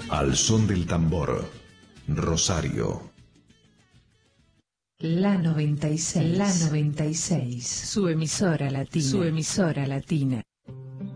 Al son del tambor, Rosario. La 96, su emisora latina.